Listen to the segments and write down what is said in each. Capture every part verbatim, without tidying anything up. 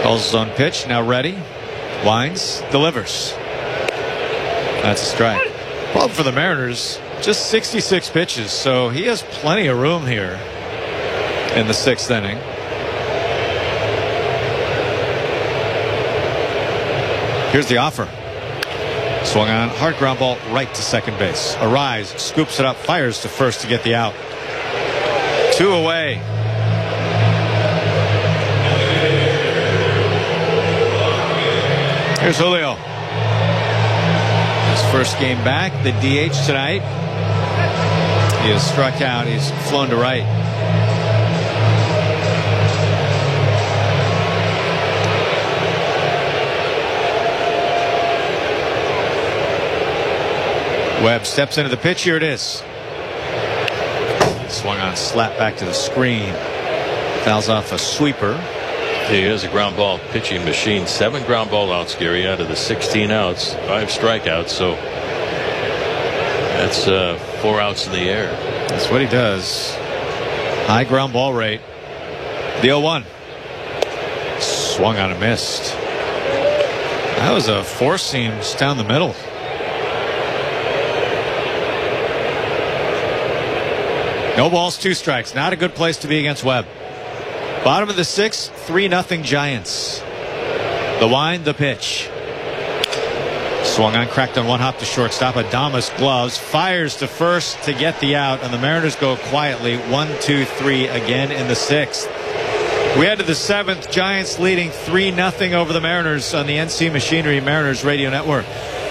Calls his own pitch. Now ready. Winds. Delivers. That's a strike. Problem for the Mariners, just sixty-six pitches, so he has plenty of room here in the sixth inning. Here's the offer. Swung on, hard ground ball right to second base. Arise, scoops it up, fires to first to get the out. Two away. Here's Julio. His first game back, the D H tonight. He has struck out. He's flown to right. Webb steps into the pitch. Here it is. Swung on, slap back to the screen. Fouls off a sweeper. He is a ground ball pitching machine. Seven ground ball outs, Gary, out of the sixteen outs. Five strikeouts. So that's uh, four outs in the air. That's what he does. High ground ball rate. The oh one. Swung on and missed. That was a four seam just down the middle. No balls, two strikes. Not a good place to be against Webb. Bottom of the sixth, three nothing Giants. The wind, the pitch. Swung on, cracked on one hop to shortstop. Adames gloves, fires to first to get the out, and the Mariners go quietly one, two, three again in the sixth. We head to the seventh. Giants leading three nothing over the Mariners on the N C Machinery Mariners Radio Network.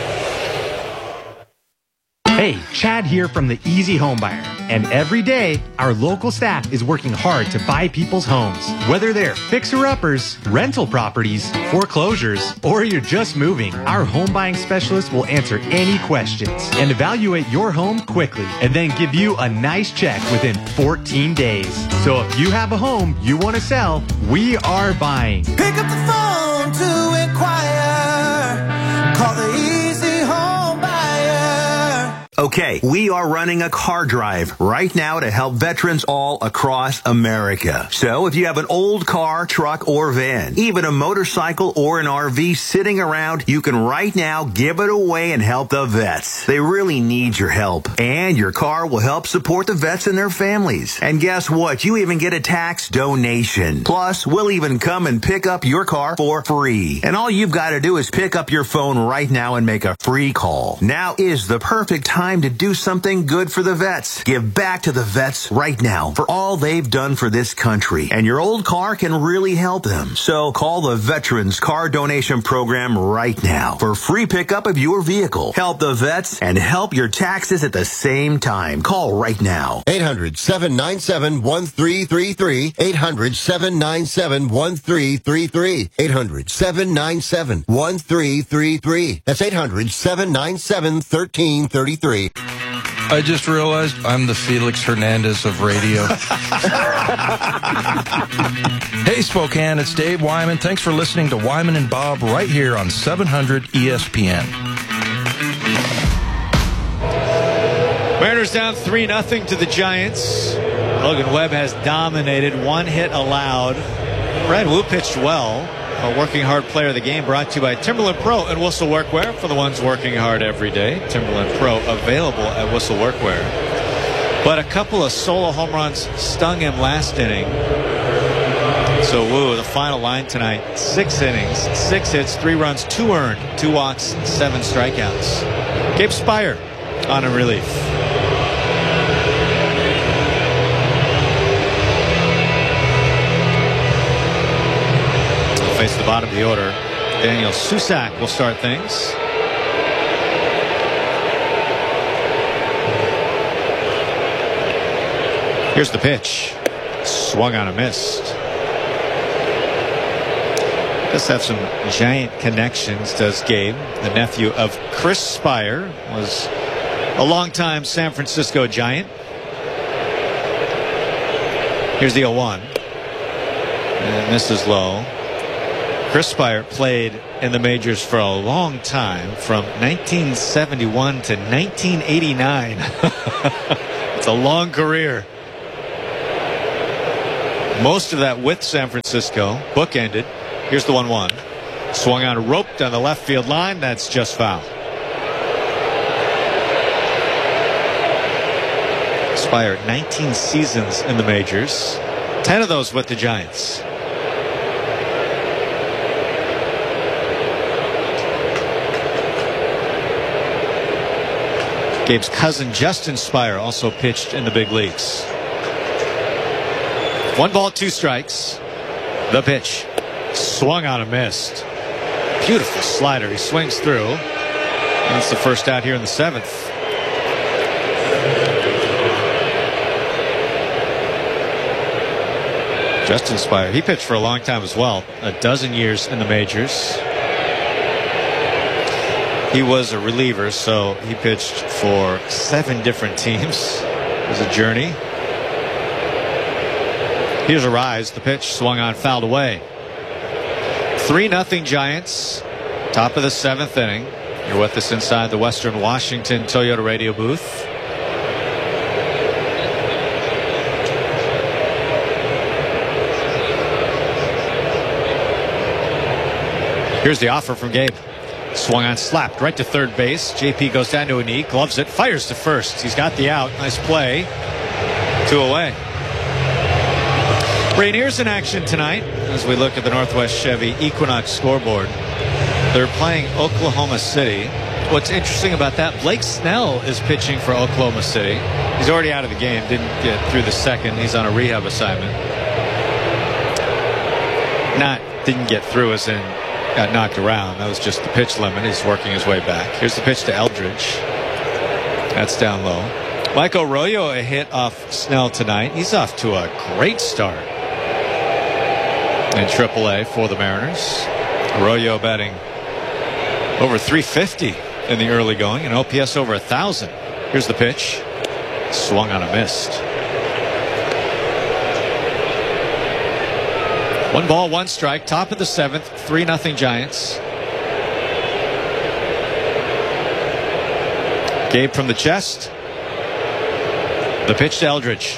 Hey, Chad here from the Easy Home Buyer. And every day, our local staff is working hard to buy people's homes. Whether they're fixer-uppers, rental properties, foreclosures, or you're just moving, our home buying specialists will answer any questions and evaluate your home quickly and then give you a nice check within fourteen days. So if you have a home you want to sell, we are buying. Pick up the phone to inquire. Call the Easy Home Buyer. Okay, we are running a car drive right now to help veterans all across America. So if you have an old car, truck, or van, even a motorcycle or an R V sitting around, you can right now give it away and help the vets. They really need your help. And your car will help support the vets and their families. And guess what? You even get a tax donation. Plus, we'll even come and pick up your car for free. And all you've got to do is pick up your phone right now and make a free call. Now is the perfect time to do something good for the vets. Give back to the vets right now for all they've done for this country. And your old car can really help them. So call the Veterans Car Donation Program right now for free pickup of your vehicle. Help the vets and help your taxes at the same time. Call right now. eight hundred, seven nine seven, one three three three. eight hundred, seven nine seven, one three three three. eight hundred, seven nine seven, one three three three. That's eight hundred, seven nine seven, one three three three. I just realized I'm the Felix Hernandez of radio. Hey, Spokane, it's Dave Wyman. Thanks for listening to Wyman and Bob right here on seven hundred E S P N. Mariners down three nothing to the Giants. Logan Webb has dominated. One hit allowed. Brad Wu pitched well. A working hard player of the game, brought to you by Timberland Pro and Whistle Workwear for the ones working hard every day. Timberland Pro available at Whistle Workwear. But a couple of solo home runs stung him last inning. So Wu, the final line tonight, six innings, six hits, three runs, two earned, two walks, seven strikeouts. Gabe Spire on a relief. Face the bottom of the order. Daniel Susac will start things. Here's the pitch. Swung on and missed. Does have some Giant connections, does Gabe. The nephew of Chris Spire, was a longtime San Francisco Giant. Here's the oh one. And this is low. Chris Spire played in the majors for a long time, from nineteen seventy-one to nineteen eighty-nine. It's a long career. Most of that with San Francisco, bookended Here's the one one. Swung on, roped on the left field line. That's just foul. Spire, nineteen seasons in the majors. ten of those with the Giants. Gabe's cousin, Justin Spire, also pitched in the big leagues. One ball, two strikes. The pitch. Swung on and missed. Beautiful slider. He swings through. And it's the first out here in the seventh. Justin Spire, he pitched for a long time as well. A dozen years in the majors. He was a reliever, so he pitched for seven different teams. It was a journey. Here's a rise. The pitch swung on, fouled away. three nothing Giants. Top of the seventh inning. You're with us inside the Western Washington Toyota radio booth. Here's the offer from Gabe. Swung on, slapped right to third base. J P goes down to a knee, gloves it, fires to first. He's got the out. Nice play. Two away. Rainiers in action tonight as we look at the Northwest Chevy Equinox scoreboard. They're playing Oklahoma City. What's interesting about that, Blake Snell is pitching for Oklahoma City. He's already out of the game, didn't get through the second. He's on a rehab assignment. Not didn't get through as in got knocked around. That was just the pitch limit. He's working his way back. Here's the pitch to Eldridge. That's down low. Mike Arroyo a hit off Snell tonight. He's off to a great start in triple A for the Mariners. Arroyo batting over three fifty in the early going and O P S over one thousand. Here's the pitch. Swung on a missed. One ball, one strike. Top of the seventh. three nothing Giants. Gabe from the chest. The pitch to Eldridge.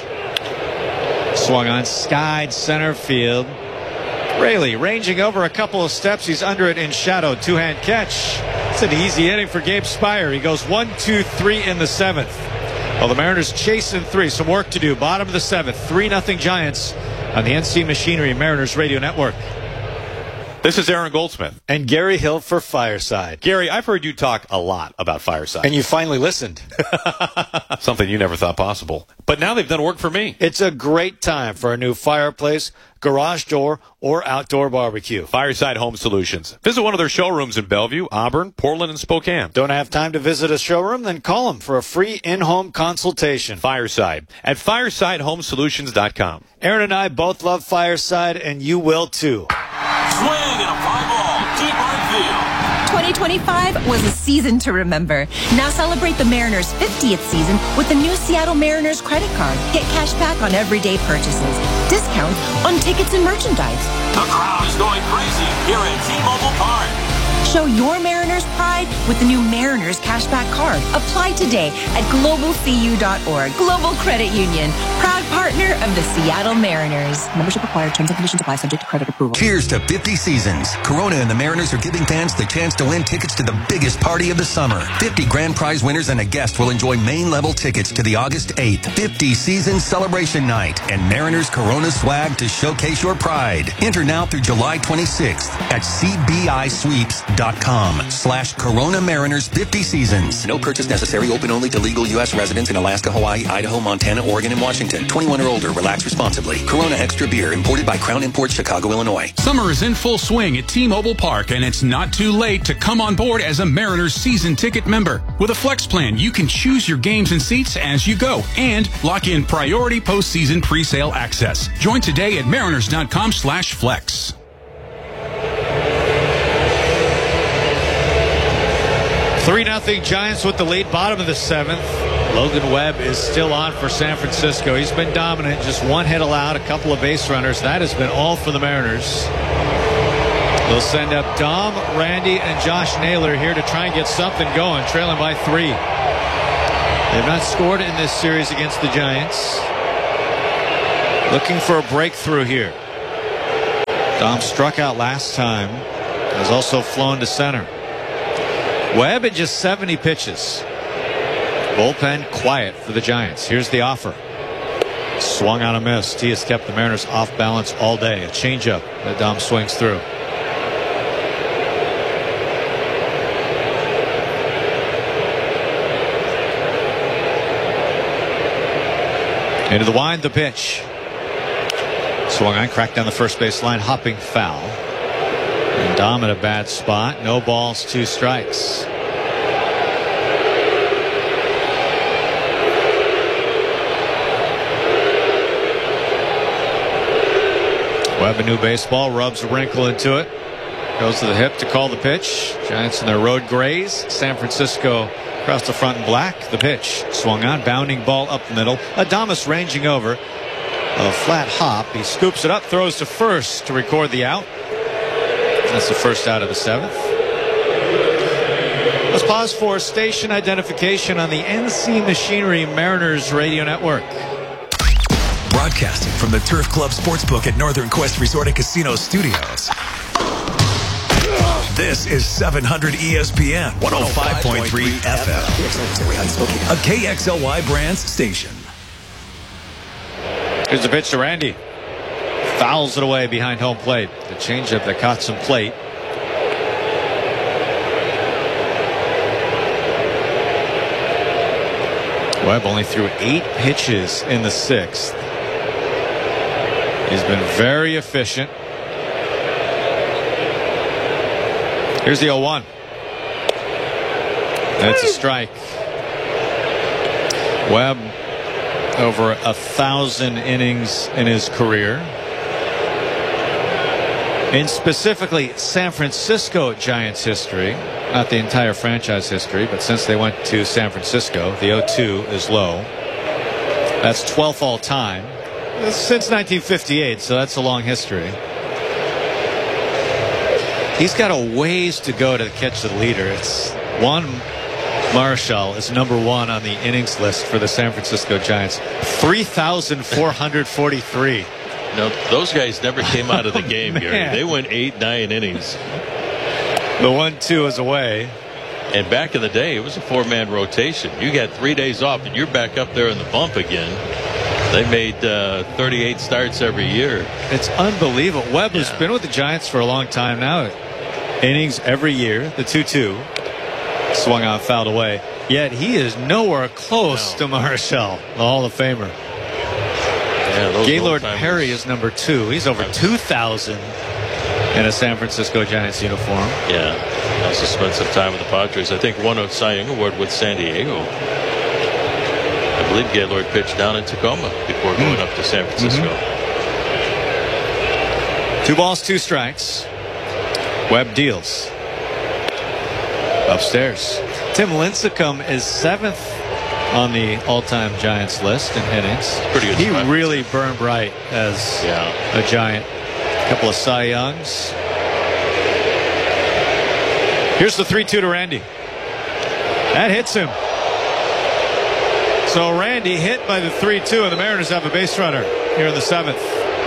Swung on, skied center field. Raley ranging over a couple of steps. He's under it in shadow. Two-hand catch. It's an easy inning for Gabe Spire. He goes one, two, three in the seventh. Well, the Mariners chasing three. Some work to do. Bottom of the seventh. three nothing Giants on the N C Machinery Mariners Radio Network. This is Aaron Goldsmith. And Gary Hill for Fireside. Gary, I've heard you talk a lot about Fireside. And you finally listened. Something you never thought possible. But now they've done work for me. It's a great time for a new fireplace, garage door, or outdoor barbecue. Fireside Home Solutions. Visit one of their showrooms in Bellevue, Auburn, Portland, and Spokane. Don't have time to visit a showroom? Then call them for a free in-home consultation. Fireside at fireside home solutions dot com. Aaron and I both love Fireside, and you will too. Swing and a fly ball, deep right field. twenty twenty-five was a season to remember. Now celebrate the Mariners' fiftieth season with the new Seattle Mariners credit card. Get cash back on everyday purchases, discounts on tickets and merchandise. The crowd is going crazy here at T-Mobile Park. Show your Mariners pride with the new Mariners Cashback Card. Apply today at global c u dot org. Global Credit Union, proud partner of the Seattle Mariners. Membership required. Terms and conditions apply. Subject to credit approval. Cheers to fifty seasons. Corona and the Mariners are giving fans the chance to win tickets to the biggest party of the summer. fifty grand prize winners and a guest will enjoy main-level tickets to the August eighth fifty season celebration night and Mariners Corona swag to showcase your pride. Enter now through July twenty-sixth at c b i sweeps dot com slash Corona Mariners fifty seasons. No purchase necessary. Open only to legal U S residents in Alaska, Hawaii, Idaho, Montana, Oregon, and Washington. twenty-one or older. Relax responsibly. Corona Extra Beer, imported by Crown Imports, Chicago, Illinois. Summer is in full swing at T-Mobile Park, and it's not too late to come on board as a Mariners season ticket member. With a Flex plan, you can choose your games and seats as you go and lock in priority postseason presale access. Join today at mariners dot com slash flex. three nothing Giants with the lead, bottom of the seventh. Logan Webb is still on for San Francisco. He's been dominant, just one hit allowed, a couple of base runners. That has been all for the Mariners. They'll send up Dom, Randy, and Josh Naylor here to try and get something going, trailing by three. They've not scored in this series against the Giants. Looking for a breakthrough here. Dom struck out last time. Has also flown to center. Webb at just seventy pitches. Bullpen quiet for the Giants. Here's the offer. Swung on a miss. He has kept the Mariners off balance all day. A changeup that Dom swings through. Into the wind, the pitch. Swung on, cracked down the first base line, hopping foul. And Dom at a bad spot. No balls, two strikes. Webb, a new baseball, rubs a wrinkle into it. Goes to the hip to call the pitch. Giants in their road grays. San Francisco across the front in black. The pitch swung on, bounding ball up the middle. Adames ranging over. A flat hop. He scoops it up, throws to first to record the out. That's the first out of the seventh. Let's pause for station identification on the N C Machinery Mariners Radio Network. Broadcasting from the Turf Club Sportsbook at Northern Quest Resort and Casino Studios. This is seven hundred E S P N one oh five point three F M, a K X L Y Brands station. Here's the pitch to Randy. Fouls it away behind home plate. The changeup that caught some plate. Webb only threw eight pitches in the sixth. He's been very efficient. Here's the oh one. That's a strike. Webb over a thousand innings in his career. In specifically San Francisco Giants history, not the entire franchise history, but since they went to San Francisco, the oh two is low. That's twelfth all time. Since nineteen fifty-eight, so that's a long history. He's got a ways to go to catch the leader. It's Juan Marichal is number one on the innings list for the San Francisco Giants. three thousand four hundred forty-three. No, those guys never came out of the Oh, game, man. Gary. They went eight, nine innings. The one two is away. And back in the day, it was a four-man rotation. You got three days off, and you're back up there in the bump again. They made uh, thirty-eight starts every year. It's unbelievable. Webb has been with the Giants for a long time now. Innings every year. The two two. Swung on, fouled away. Yet he is nowhere close no. to Marichal, the Hall of Famer. Yeah, those Gaylord old-timers. Perry is number two. He's over two thousand in a San Francisco Giants uniform. Yeah, also spent some time with the Padres. I think won a Cy Young Award with San Diego. I believe Gaylord pitched down in Tacoma before going up to San Francisco. Mm-hmm. Two balls, two strikes. Webb deals. Upstairs. Tim Lincecum is seventh on the all-time Giants list in innings. Pretty good He spot. really burned bright as Yeah. a Giant. A couple of Cy Youngs. Here's the three two to Randy. That hits him. So Randy hit by the three two, and the Mariners have a base runner here in the seventh.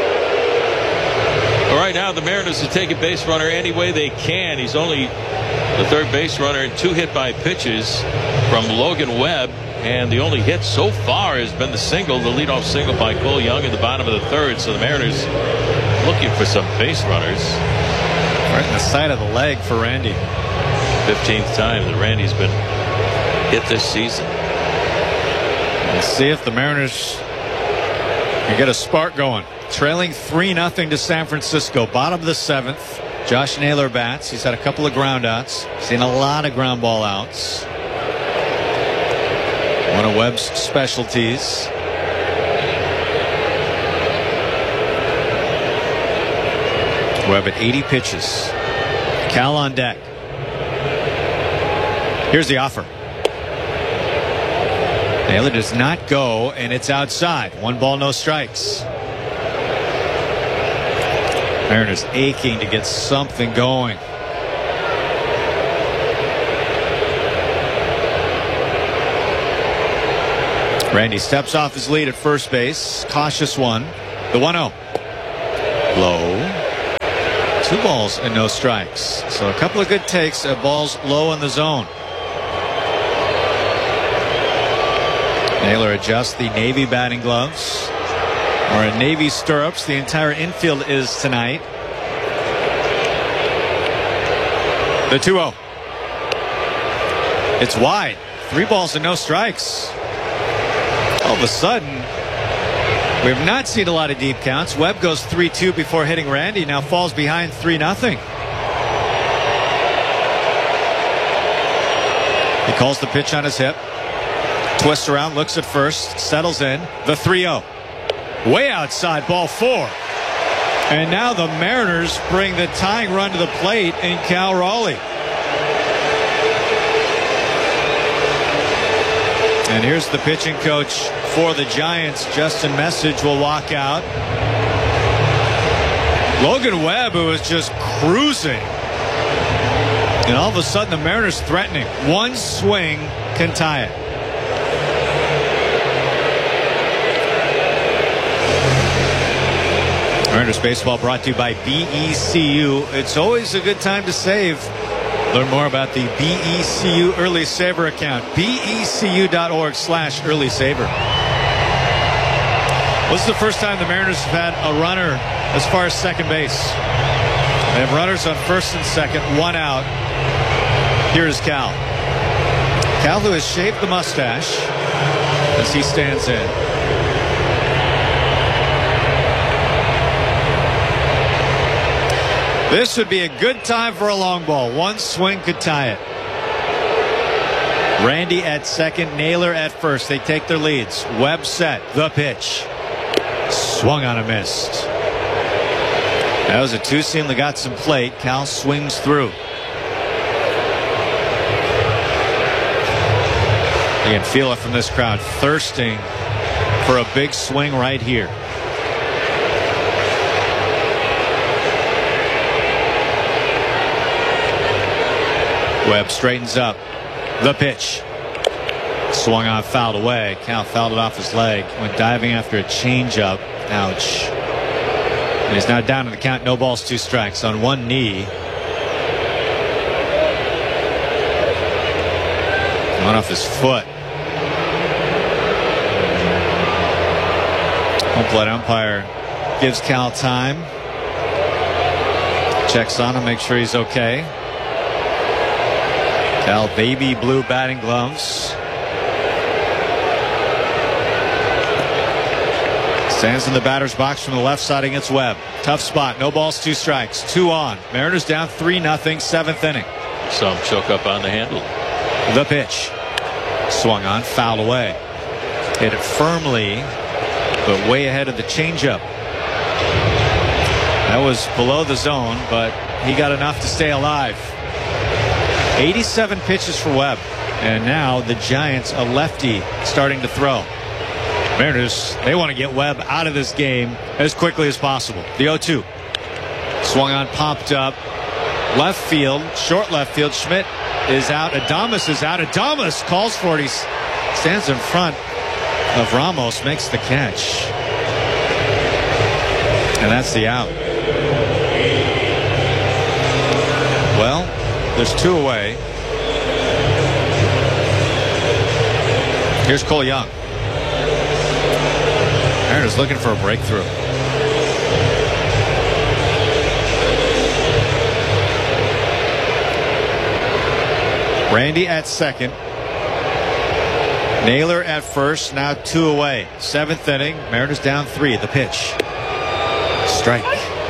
All right, now the Mariners are taking base runner any way they can. He's only the third base runner in two hit by pitches from Logan Webb. And the only hit so far has been the single, the leadoff single by Cole Young in the bottom of the third. So the Mariners looking for some base runners. Right in the side of the leg for Randy. fifteenth time that Randy's been hit this season. Let's see if the Mariners can get a spark going. Trailing three nothing to San Francisco. Bottom of the seventh. Josh Naylor bats. He's had a couple of ground outs. Seen a lot of ground ball outs. One of Webb's specialties. Webb at eighty pitches. Cal on deck. Here's the offer. Naylor does not go, and it's outside. One ball, no strikes. Mariners aching to get something going. Randy steps off his lead at first base. Cautious one. The one oh. Low. Two balls and no strikes. So a couple of good takes at balls low in the zone. Naylor adjusts the Navy batting gloves. Or in Navy stirrups. The entire infield is tonight. The two oh. It's wide. Three balls and no strikes. All of a sudden, we have not seen a lot of deep counts. Webb goes three two before hitting Randy. Now falls behind three nothing. He calls the pitch on his hip. Twists around, looks at first, settles in. The three oh. Way outside, ball four. And now the Mariners bring the tying run to the plate in Cal Raleigh. And here's the pitching coach for the Giants. Justin Message will walk out. Logan Webb, who was just cruising. And all of a sudden the Mariners threatening. One swing can tie it. Mariners baseball brought to you by B E C U. It's always a good time to save. Learn more about the B E C U Early Saver account. B E C U dot org slash Early Saver. This is the first time the Mariners have had a runner as far as second base. They have runners on first and second, one out. Here's Cal. Cal, who has shaved the mustache as he stands in. This would be a good time for a long ball. One swing could tie it. Randy at second, Naylor at first. They take their leads. Webb set. The pitch. Swung on a missed. That was a two-seam that got some plate. Cal swings through. You can feel it from this crowd, thirsting for a big swing right here. Webb straightens up. The pitch. Swung on, fouled away. Cal fouled it off his leg. Went diving after a changeup. Ouch. And he's now down to the count. No balls, two strikes on one knee. Went off his foot. Home plate umpire gives Cal time. Checks on him, make sure he's okay. Cal baby blue batting gloves. Stands in the batter's box from the left side against Webb. Tough spot. No balls, two strikes. Two on. Mariners down three nothing. Seventh inning. Some choke up on the handle. The pitch. Swung on. Fouled away. Hit it firmly, but way ahead of the changeup. That was below the zone, but he got enough to stay alive. eighty-seven pitches for Webb. And now the Giants, a lefty, starting to throw. Mariners, they want to get Webb out of this game as quickly as possible. The oh two. Swung on, popped up. Left field, short left field. Schmidt is out. Adames is out. Adames calls for it. He stands in front of Ramos, makes the catch. And that's the out. Well, there's two away. Here's Cole Young. Mariners looking for a breakthrough. Randy at second. Naylor at first. Now two away. Seventh inning. Mariners down three. The pitch. Strike.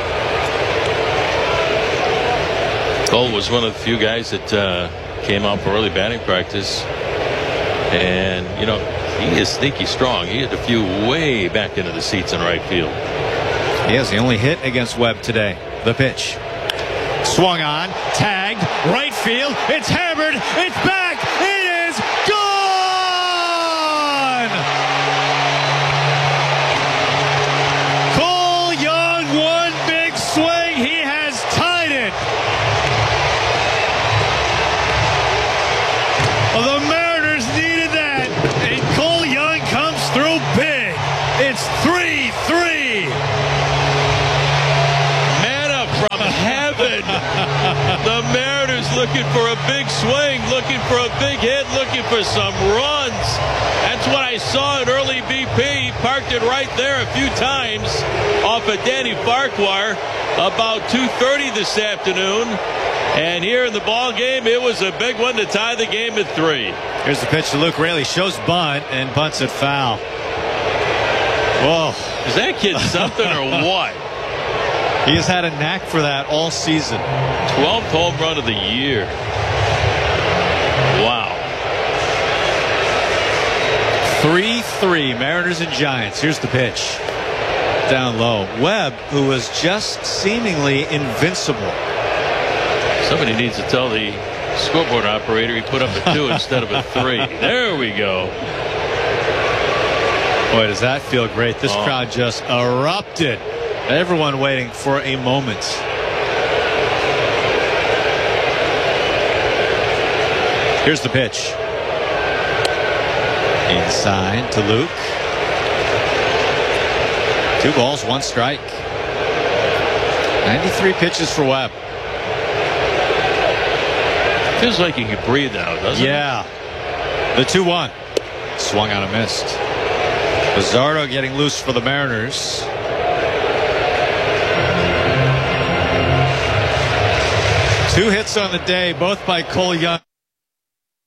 Cole was one of the few guys that uh, came out for early batting practice. And, you know, he is sneaky strong. He hit a few way back into the seats in right field. He has the only hit against Webb today. The pitch. Swung on. Tagged. Right field. It's hammered. It's back. It is gone! Cole Young, one big swing. He has tied it. Well, the Mariners needed that. And Cole Young comes through big. It's three three. Manna from heaven. looking for a big swing, looking for a big hit, looking for some runs. That's what I saw in early B P. He parked it right there a few times off of Danny Farquhar about two thirty this afternoon. And here in the ball game, it was a big one to tie the game at three. Here's the pitch to Luke Raley. Shows bunt and bunts it foul. Whoa. Is that kid something or what? He has had a knack for that all season. twelfth home run of the year. Wow. three three, Mariners and Giants. Here's the pitch. Down low. Webb, who was just seemingly invincible. Somebody needs to tell the scoreboard operator he put up a two instead of a three. There we go. Boy, does that feel great. This oh. crowd just erupted. Everyone waiting for a moment. Here's the pitch. Inside to Luke. Two balls, one strike. ninety-three pitches for Webb. Feels like he can breathe out, doesn't yeah. it? Yeah. The two one. Swung on a missed. Bizzardo getting loose for the Mariners. Two hits on the day, both by Cole Young.